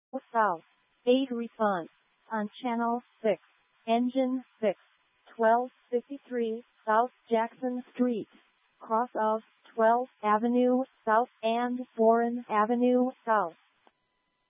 South. 8 response. On Channel 6. Engine 6. 1253 South Jackson Street. Cross of 12th Avenue South and Foreign Avenue South.